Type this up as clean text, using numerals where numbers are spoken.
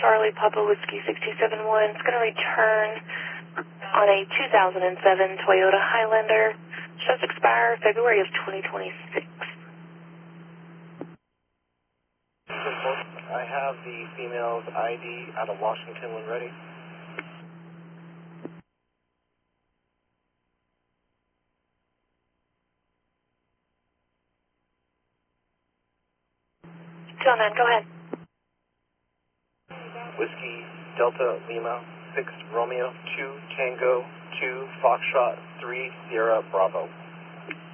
Charlie Papa Whiskey 671. It's going to return on a 2007 Toyota Highlander. Shows expire February of 2026. I have the female's ID out of Washington when ready. Gentlemen, go ahead. Whiskey Delta Lima 6 Romeo 2 Tango 2 Foxtrot 3 Sierra Bravo.